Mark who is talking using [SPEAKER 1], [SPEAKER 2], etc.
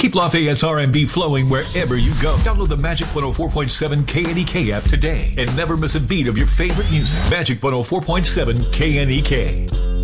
[SPEAKER 1] Keep Lafayette's R&B flowing wherever you go. Download the Magic 104.7 KNEK app today and never miss a beat of your favorite music. Magic 104.7 KNEK.